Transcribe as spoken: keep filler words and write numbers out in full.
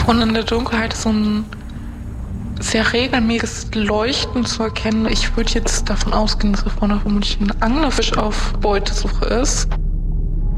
Und in der Dunkelheit ist so ein sehr regelmäßiges Leuchten zu erkennen. Ich würde jetzt davon ausgehen, dass da vorne vermutlich ein Anglerfisch auf Beutesuche ist.